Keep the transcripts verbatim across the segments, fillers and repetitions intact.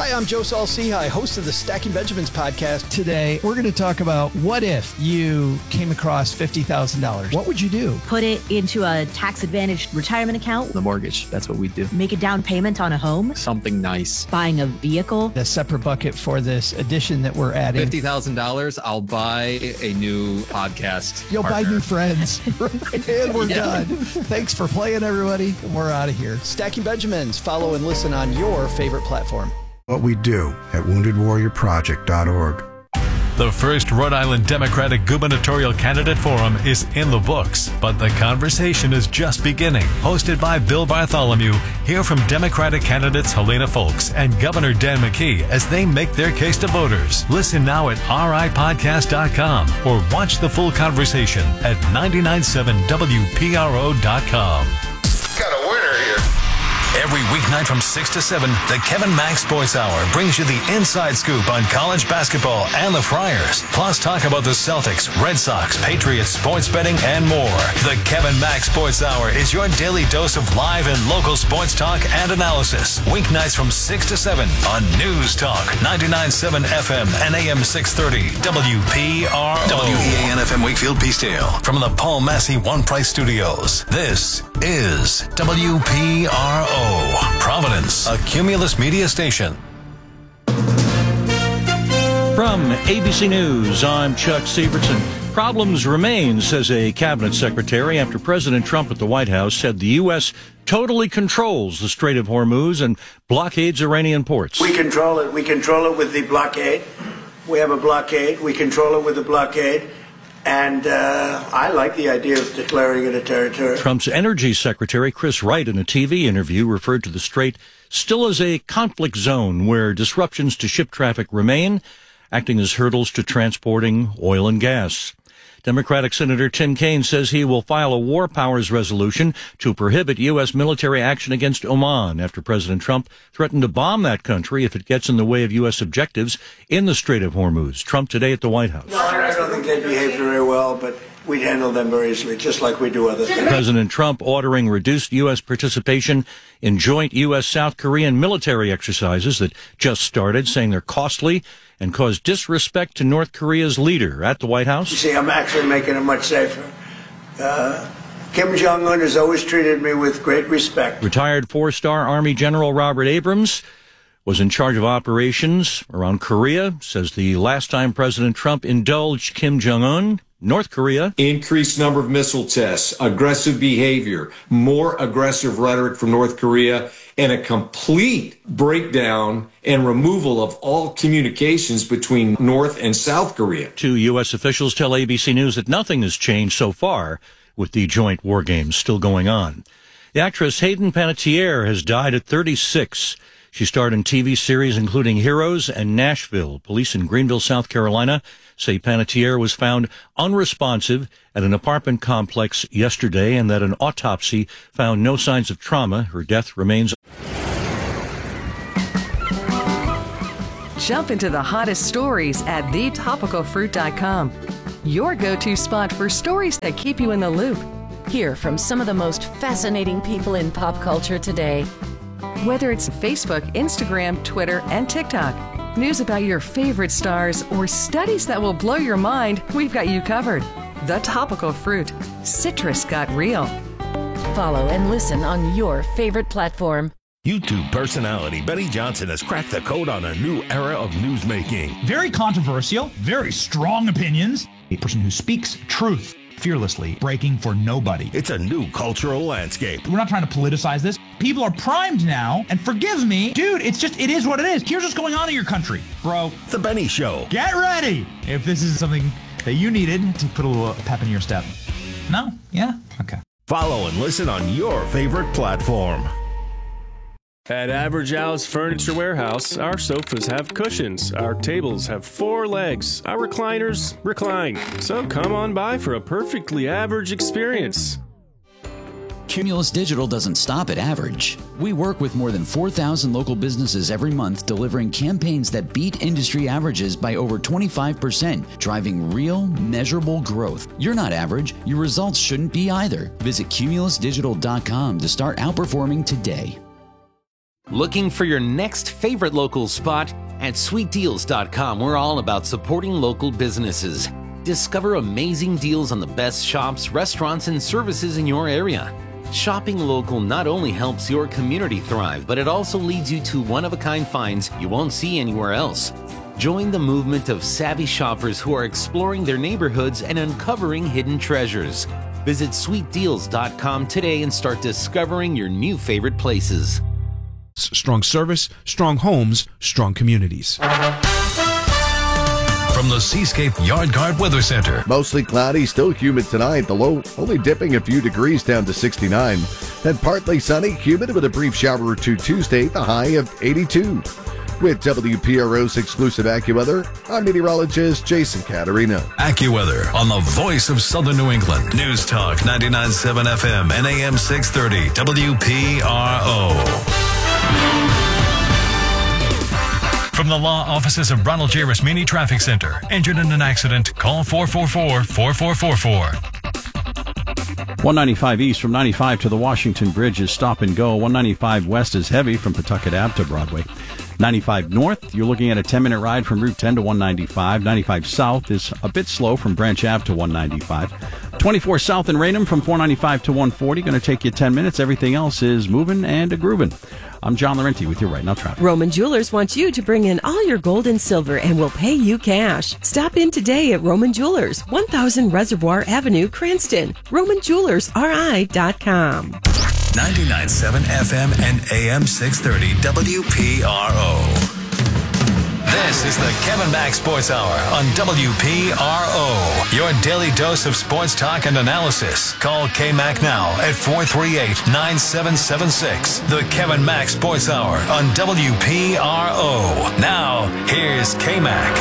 Hi, I'm Joe Saul-Sehy, host of the Stacking Benjamins podcast. Today, we're going to talk about what if you came across fifty thousand dollars? What would you do? Put it into a tax-advantaged retirement account. The mortgage, that's what we do. Make a down payment on a home. Something nice. Buying a vehicle. A separate bucket for this addition that we're adding. fifty thousand dollars, I'll buy a new podcast You'll partner. buy new friends. And we're Yeah. done. Thanks for playing, everybody. We're out of here. Stacking Benjamins. Follow and listen on your favorite platform. What we do at wounded warrior project dot org. The first Rhode Island Democratic gubernatorial candidate forum is in the books, but the conversation is just beginning. Hosted by Bill Bartholomew, hear from Democratic candidates Helena Folks and Governor Dan McKee as they make their case to voters. Listen now at R I podcast dot com or watch the full conversation at ninety-nine point seven W P R O dot com. Got a winner here. Every weeknight from six to seven, the Kevin Mack Sports Hour brings you the inside scoop on college basketball and the Friars. Plus talk about the Celtics, Red Sox, Patriots, sports betting, and more. The Kevin Mack Sports Hour is your daily dose of live and local sports talk and analysis. Weeknights from six to seven on News Talk, ninety-nine point seven F M and A M six thirty, W P R O. W E A N F M Wakefield Peacedale. From the Paul Massey One Price Studios, this is W P R O. Providence, a Cumulus media station. From A B C News, I'm Chuck Severson. Problems remain, says a cabinet secretary, after President Trump at the White House said the U S totally controls the Strait of Hormuz and blockades Iranian ports. We control it. We control it with the blockade. We have a blockade. We control it with the blockade. And uh, I like the idea of declaring it a territory. Trump's energy secretary, Chris Wright, in a T V interview, referred to the strait still as a conflict zone where disruptions to ship traffic remain, acting as hurdles to transporting oil and gas. Democratic Senator Tim Kaine says he will file a war powers resolution to prohibit U S military action against Oman after President Trump threatened to bomb that country if it gets in the way of U S objectives in the Strait of Hormuz. Trump today at the White House. No, I don't think they behave very well, but we'd handle them very easily, just like we do other things. President Trump ordering reduced U S participation in joint U S-South Korean military exercises that just started, saying they're costly and cause disrespect to North Korea's leader at the White House. You see, I'm actually making it much safer. Uh, Kim Jong-un has always treated me with great respect. Retired four-star Army General Robert Abrams was in charge of operations around Korea, says the last time President Trump indulged Kim Jong-un, North Korea. Increased number of missile tests, aggressive behavior, more aggressive rhetoric from North Korea, and a complete breakdown and removal of all communications between North and South Korea. Two U S officials tell A B C News that nothing has changed so far with the joint war games still going on. The actress Hayden Panettiere has died at thirty-six. She starred in T V series including Heroes and Nashville. Police in Greenville, South Carolina, say Panettiere was found unresponsive at an apartment complex yesterday and that an autopsy found no signs of trauma. Her death remains. Jump into the hottest stories at the topical fruit dot com. Your go-to spot for stories that keep you in the loop. Hear from some of the most fascinating people in pop culture today. Whether it's Facebook, Instagram, Twitter, and TikTok, news about your favorite stars, or studies that will blow your mind, we've got you covered. The Topical Fruit. Citrus got real. Follow and listen on your favorite platform. YouTube personality Benny Johnson has cracked the code on a new era of newsmaking. Very controversial, very strong opinions. A person who speaks truth fearlessly, breaking for nobody. It's a new cultural landscape. We're not trying to politicize this. People are primed now, and forgive me, dude, it's just, it is what it is. Here's what's going on in your country, bro. The Benny Show. Get ready if this is something that you needed to put a little pep in your step. No? Yeah? Okay. Follow and listen on your favorite platform. At Average Al's Furniture Warehouse, our sofas have cushions, our tables have four legs, our recliners recline. So come on by for a perfectly average experience. Cumulus Digital doesn't stop at average. We work with more than four thousand local businesses every month, delivering campaigns that beat industry averages by over twenty-five percent, driving real, measurable growth. You're not average. Your results shouldn't be either. Visit cumulus digital dot com to start outperforming today. Looking for your next favorite local spot? At sweet deals dot com, we're all about supporting local businesses. Discover amazing deals on the best shops, restaurants, and services in your area. Shopping local not only helps your community thrive, but it also leads you to one-of-a-kind finds you won't see anywhere else. Join the movement of savvy shoppers who are exploring their neighborhoods and uncovering hidden treasures. Visit sweet deals dot com today and start discovering your new favorite places. Strong service, strong homes, strong communities. From the Seascape Yard Guard Weather Center. Mostly cloudy, still humid tonight. The low only dipping a few degrees down to sixty-nine. Then partly sunny, humid with a brief shower or two Tuesday, the high of eighty-two. With W P R O's exclusive AccuWeather, I'm meteorologist Jason Caterino. AccuWeather on the voice of Southern New England. News Talk ninety-nine point seven F M and A M six thirty W P R O. From the law offices of Ronald J. Rasmini Traffic Center. Injured in an accident? Call four four four, four four four four. one ninety-five East from ninety-five to the Washington Bridge is stop and go. one ninety-five West is heavy from Pawtucket Ave to Broadway. ninety-five North, you're looking at a ten-minute ride from Route ten to one ninety-five. ninety-five South is a bit slow from Branch Ave to one ninety-five. twenty-four South in Raynham from four ninety-five to one forty. Going to take you ten minutes. Everything else is moving and a grooving. I'm John Laurenti with your Right Now traffic. Roman Jewelers wants you to bring in all your gold and silver and will pay you cash. Stop in today at Roman Jewelers, one thousand Reservoir Avenue, Cranston. roman jewelers r i dot com. ninety-nine point seven F M and A M six thirty W P R O. This is the Kevin Mack Sports Hour on W P R O. Your daily dose of sports talk and analysis. Call K-Mac now at four three eight, nine seven seven six. The Kevin Mack Sports Hour on W P R O. Now, here's K-Mac.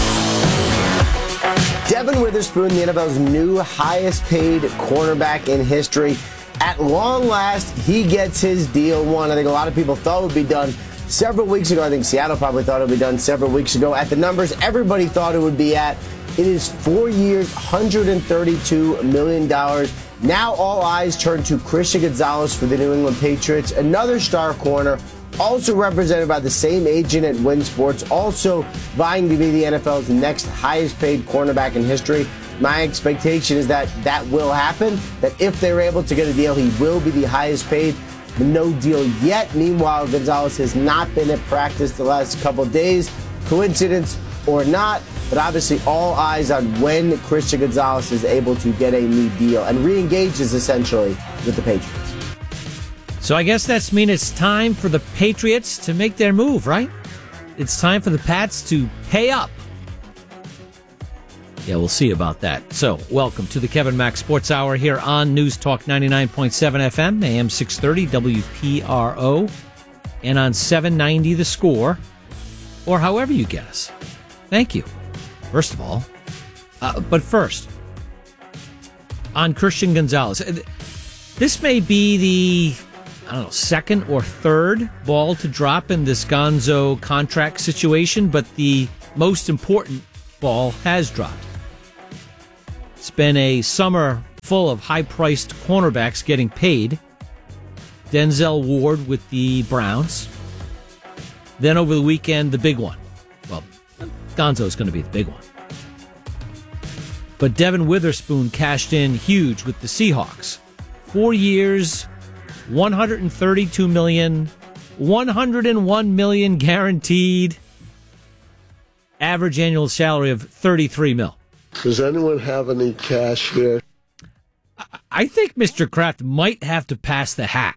Devin Witherspoon, the N F L's new highest paid cornerback in history. At long last, he gets his deal won. I think a lot of people thought it would be done several weeks ago. I think Seattle probably thought it would be done several weeks ago. At the numbers everybody thought it would be at, it is four years, one hundred thirty-two million dollars. Now all eyes turn to Christian Gonzalez for the New England Patriots, another star corner, also represented by the same agent at Wynn Sports, also vying to be the N F L's next highest paid cornerback in history. My expectation is that that will happen, that if they're able to get a deal, he will be the highest paid. No deal yet. Meanwhile, Gonzalez has not been at practice the last couple of days. Coincidence or not, but obviously all eyes on when Christian Gonzalez is able to get a new deal and re-engages essentially with the Patriots. So I guess that's mean it's time for the Patriots to make their move, right? It's time for the Pats to pay up. Yeah, we'll see about that. So, welcome to the Kevin Mack Sports Hour here on News Talk ninety-nine point seven F M, A M six thirty, W P R O, and on seven ninety The Score, or however you get us. Thank you, first of all. Uh, but first, on Christian Gonzalez, this may be the, I don't know, second or third ball to drop in this Gonzo contract situation, but the most important ball has dropped. It's been a summer full of high-priced cornerbacks getting paid. Denzel Ward with the Browns. Then over the weekend, the big one. Well, Gonzo's going to be the big one. But Devin Witherspoon cashed in huge with the Seahawks. Four years, one hundred thirty-two million dollars, one hundred one million dollars guaranteed. Average annual salary of thirty-three mil. Does anyone have any cash here? I think Mister Kraft might have to pass the hat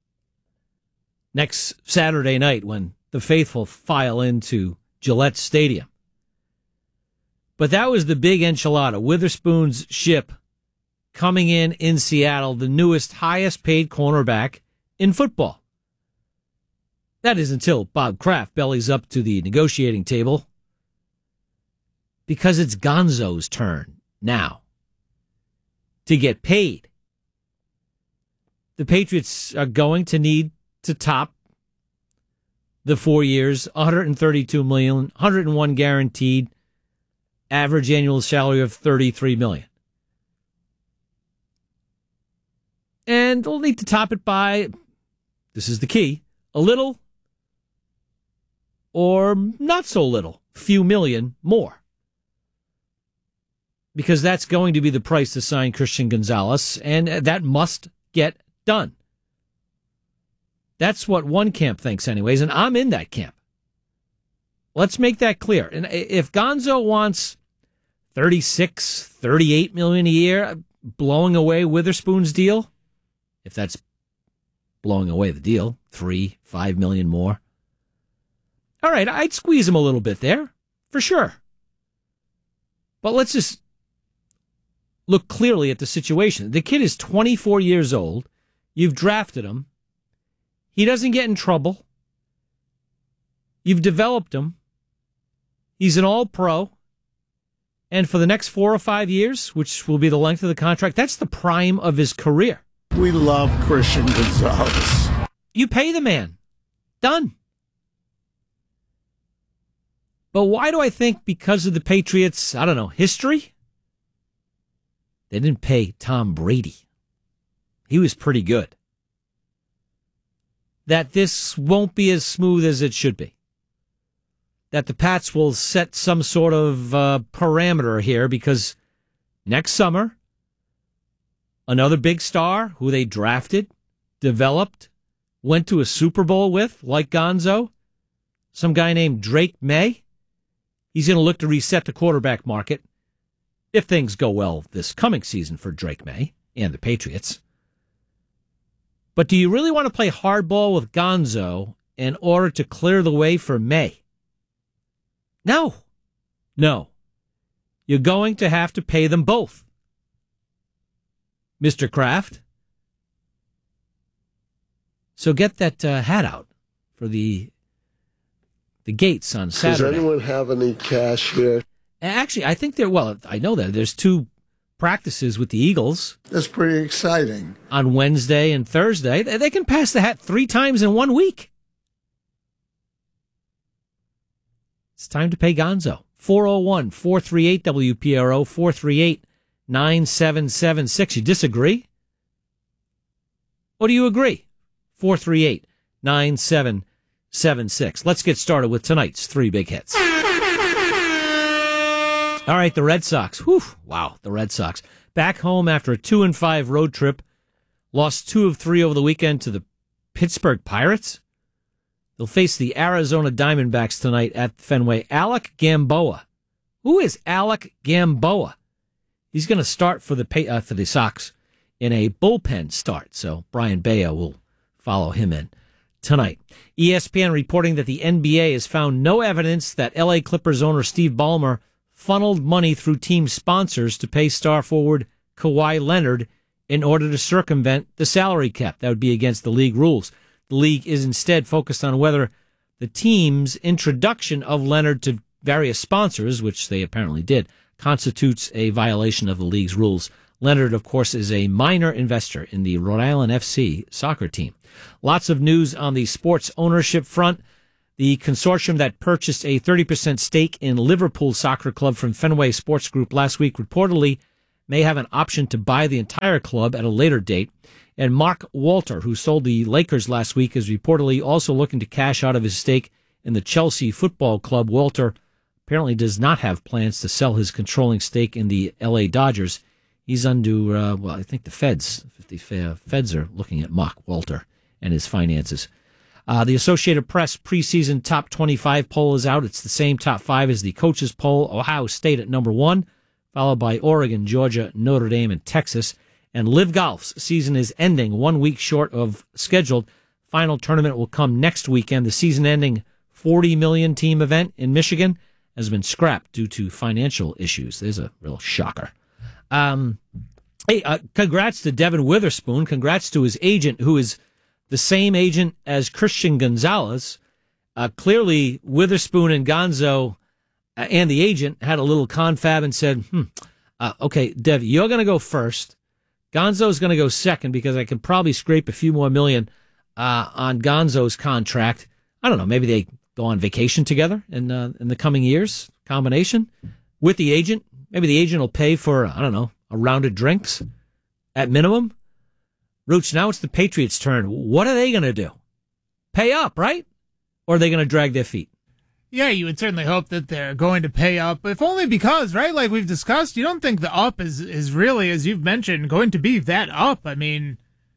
next Saturday night when the faithful file into Gillette Stadium. But that was the big enchilada. Witherspoon's ship coming in in Seattle, the newest, highest paid cornerback in football. That is until Bob Kraft bellies up to the negotiating table. Because it's Gonzo's turn now to get paid. The Patriots are going to need to top the four years, one hundred thirty-two million dollars, one hundred one guaranteed, average annual salary of thirty-three million dollars. And they'll need to top it by, this is the key, a little or not so little, few million more. Because that's going to be the price to sign Christian Gonzalez, and that must get done. That's what one camp thinks anyways, and I'm in that camp. Let's make that clear. And if Gonzo wants thirty-six, thirty-eight million a year, blowing away Witherspoon's deal, if that's blowing away the deal, three, five million more. All right, I'd squeeze him a little bit there, for sure. But let's just look clearly at the situation. The kid is twenty-four years old. You've drafted him. He doesn't get in trouble. You've developed him. He's an all-pro. And for the next four or five years, which will be the length of the contract, that's the prime of his career. We love Christian Gonzalez. You pay the man. Done. But why do I think because of the Patriots, I don't know, history? They didn't pay Tom Brady. He was pretty good. That this won't be as smooth as it should be. That the Pats will set some sort of uh, parameter here because next summer, another big star who they drafted, developed, went to a Super Bowl with, like Gonzo, some guy named Drake May, he's going to look to reset the quarterback market if things go well this coming season for Drake May and the Patriots. But do you really want to play hardball with Gonzo in order to clear the way for May? No. No. You're going to have to pay them both. Mister Kraft. So get that uh, hat out for the the gates on Saturday. Does anyone have any cash here? Actually, I think there, well, I know that there's two practices with the Eagles. That's pretty exciting. On Wednesday and Thursday. They can pass the hat three times in one week. It's time to pay Gonzo. four oh one, four three eight, W P R O, four three eight, nine seven seven six. You disagree? Or do you agree? four three eight, nine seven seven six. Let's get started with tonight's three big hits. All right, the Red Sox. Whew, wow, the Red Sox. Back home after a two and five road trip. Lost two of three over the weekend to the Pittsburgh Pirates. They'll face the Arizona Diamondbacks tonight at Fenway. Alec Gamboa. Who is Alec Gamboa? He's going to start for the uh, for the Sox in a bullpen start, so Brian Bayo will follow him in tonight. E S P N reporting that the N B A has found no evidence that L A Clippers owner Steve Ballmer funneled money through team sponsors to pay star forward Kawhi Leonard in order to circumvent the salary cap. That would be against the league rules. The league is instead focused on whether the team's introduction of Leonard to various sponsors, which they apparently did, constitutes a violation of the league's rules. Leonard, of course, is a minor investor in the Rhode Island F C soccer team. Lots of news on the sports ownership front. The consortium that purchased a thirty percent stake in Liverpool Soccer Club from Fenway Sports Group last week reportedly may have an option to buy the entire club at a later date. And Mark Walter, who sold the Lakers last week, is reportedly also looking to cash out of his stake in the Chelsea Football Club. Walter apparently does not have plans to sell his controlling stake in the L A Dodgers. He's under, uh, well, I think the feds, the feds are looking at Mark Walter and his finances. Uh, the Associated Press preseason top twenty-five poll is out. It's the same top five as the coaches poll. Ohio State at number one, followed by Oregon, Georgia, Notre Dame, and Texas. And Live Golf's season is ending one week short of scheduled. Final tournament will come next weekend. The season-ending forty million team event in Michigan has been scrapped due to financial issues. There's a real shocker. Um, hey, uh, congrats to Devin Witherspoon. Congrats to his agent, who is the same agent as Christian Gonzalez. Uh, clearly, Witherspoon and Gonzo uh, and the agent had a little confab and said, hmm, uh, okay, Dev, you're going to go first. Gonzo's going to go second because I could probably scrape a few more million uh, on Gonzo's contract. I don't know, maybe they go on vacation together in uh, in the coming years, combination with the agent. Maybe the agent will pay for, I don't know, a round of drinks at minimum. Rooch, now it's the Patriots' turn. What are they going to do? Pay up, right? Or are they going to drag their feet? Yeah, you would certainly hope that they're going to pay up, if only because, right, like we've discussed, you don't think the up is, is really, as you've mentioned, going to be that up. I mean,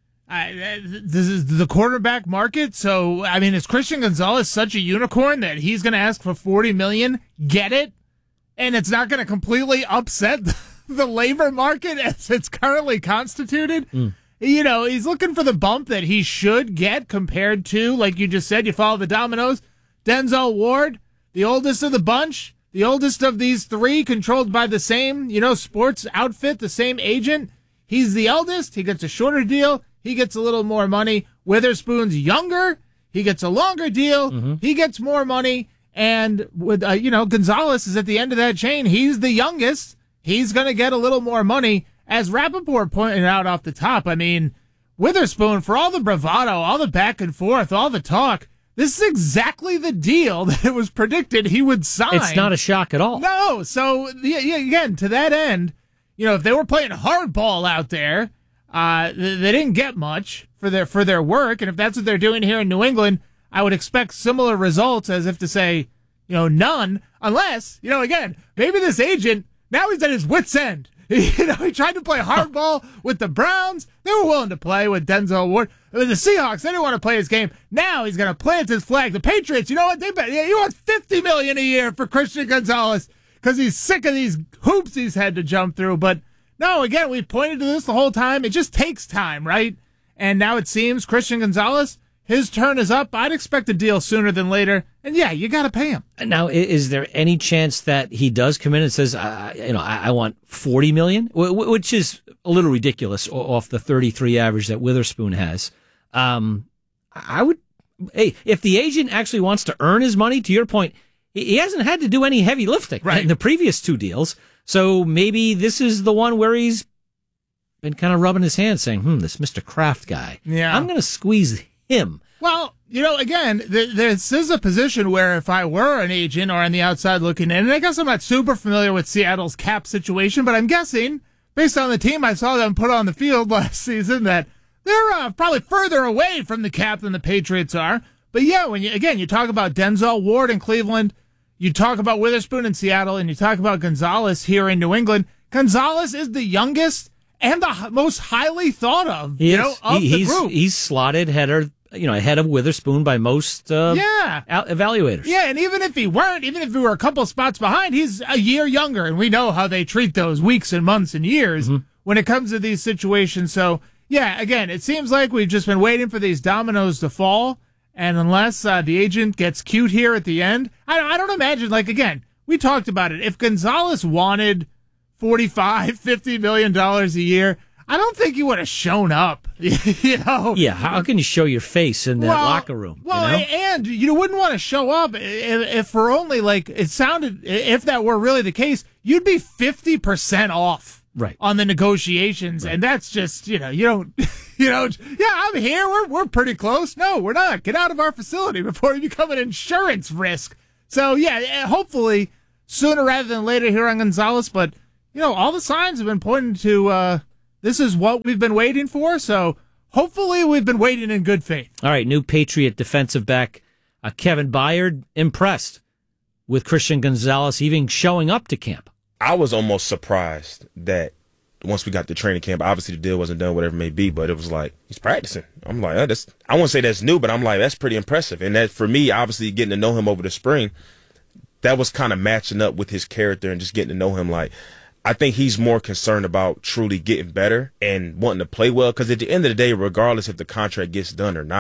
I, this is the quarterback market, so, I mean, is Christian Gonzalez such a unicorn that he's going to ask for forty million dollars, get it, and it's not going to completely upset the labor market as it's currently constituted? Mm. You know, he's looking for the bump that he should get compared to, like you just said, you follow the dominoes, Denzel Ward, the oldest of the bunch, the oldest of these three, controlled by the same, you know, sports outfit, the same agent. He's the eldest. He gets a shorter deal. He gets a little more money. Witherspoon's younger. He gets a longer deal. Mm-hmm. He gets more money. And, with uh, you know, Gonzalez is at the end of that chain. He's the youngest. He's going to get a little more money. As Rappaport pointed out off the top, I mean, Witherspoon, for all the bravado, all the back and forth, all the talk, this is exactly the deal that it was predicted he would sign. It's not a shock at all. No. So, yeah, yeah, again, to that end, you know, if they were playing hardball out there, uh, they, they didn't get much for their for their work. And if that's what they're doing here in New England, I would expect similar results, as if to say, you know, none, unless, you know, again, maybe this agent, now he's at his wit's end. You know, he tried to play hardball with the Browns. They were willing to play with Denzel Ward. With the Seahawks, they didn't want to play his game. Now he's going to plant his flag. The Patriots, you know what? They bet, yeah, you want fifty million dollars a year for Christian Gonzalez because he's sick of these hoops he's had to jump through. But no, again, we've pointed to this the whole time. It just takes time, right? And now it seems Christian Gonzalez, his turn is up. I'd expect a deal sooner than later. And yeah, you got to pay him. Now, is there any chance that he does come in and says, uh, you know, I, I want forty million dollars, which is a little ridiculous off the thirty-three average that Witherspoon has? Um, I would, hey, if the agent actually wants to earn his money, to your point, he hasn't had to do any heavy lifting right in the previous two deals. So maybe this is the one where he's been kind of rubbing his hands saying, hmm, this Mister Kraft guy, yeah, I'm going to squeeze him. Well, you know, again, th- this is a position where if I were an agent or on the outside looking in, and I guess I'm not super familiar with Seattle's cap situation, but I'm guessing, based on the team I saw them put on the field last season, that they're uh, probably further away from the cap than the Patriots are. But yeah, when you, again, you talk about Denzel Ward in Cleveland, you talk about Witherspoon in Seattle, and you talk about Gonzalez here in New England. Gonzalez is the youngest and the h- most highly thought of, he you is. know, of he, the he's, group. He's slotted header, you know, ahead of Witherspoon by most uh, yeah. al- evaluators. Yeah, and even if he weren't, even if he were a couple spots behind, he's a year younger, and we know how they treat those weeks and months and years mm-hmm. when it comes to these situations. So, yeah, again, it seems like we've just been waiting for these dominoes to fall, and unless uh, the agent gets cute here at the end, I, I don't imagine, like, again, we talked about it. If Gonzalez wanted forty-five, fifty million dollars a year, I don't think he would have shown up, you know? Yeah, how can you show your face in that well, locker room? Well, you know? and you wouldn't want to show up if, if for only, like, it sounded, if that were really the case, you'd be fifty percent off. Right. On the negotiations, right. And that's just, you know, you don't, you know, yeah, I'm here, we're we're pretty close. No, we're not. Get out of our facility before you become an insurance risk. So, yeah, hopefully sooner rather than later here on Gonzalez, but, you know, all the signs have been pointing to uh, this is what we've been waiting for, so hopefully we've been waiting in good faith. All right, new Patriot defensive back uh, Kevin Byard, impressed with Christian Gonzalez even showing up to camp. I was almost surprised that once we got to training camp, obviously the deal wasn't done, whatever it may be, but it was like, he's practicing. I'm like, oh, that's, I won't say that's new, but I'm like, that's pretty impressive. And that, for me, obviously getting to know him over the spring, that was kind of matching up with his character and just getting to know him. Like, I think he's more concerned about truly getting better and wanting to play well, because at the end of the day, regardless if the contract gets done or not,